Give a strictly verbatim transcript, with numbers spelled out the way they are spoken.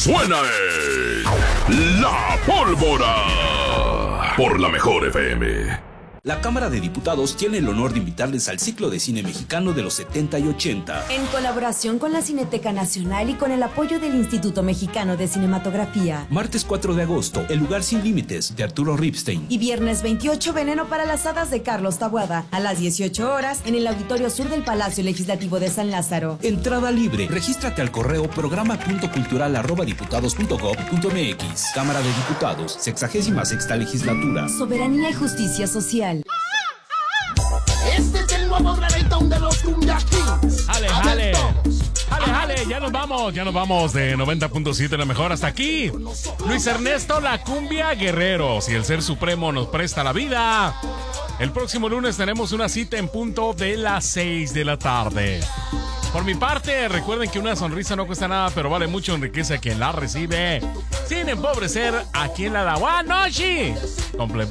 suena es La Pólvora por la Mejor F M. La Cámara de Diputados tiene el honor de invitarles al ciclo de cine mexicano de los setenta y ochenta. En colaboración con la Cineteca Nacional y con el apoyo del Instituto Mexicano de Cinematografía. Martes cuatro de agosto, El lugar sin límites, de Arturo Ripstein. Y viernes veintiocho, Veneno para las hadas, de Carlos Taboada. A las dieciocho horas, en el Auditorio Sur del Palacio Legislativo de San Lázaro. Entrada libre. Regístrate al correo programa punto cultural arroba diputados punto gob punto mx. Cámara de Diputados, sexagésima sexta legislatura. Soberanía y justicia social. Este es el nuevo reggaetón de los Cumbia Kings. Jale, jale. Jale, jale, ya nos vamos, ya nos vamos de noventa punto siete La Mejor hasta aquí. Luis Ernesto La Cumbia Guerrero, si el Ser Supremo nos presta la vida. El próximo lunes tenemos una cita en punto de las seis de la tarde. Por mi parte, recuerden que una sonrisa no cuesta nada, pero vale mucho, enriquece a quien la recibe, sin empobrecer a quien la da. ¡Buenas noches! Comple-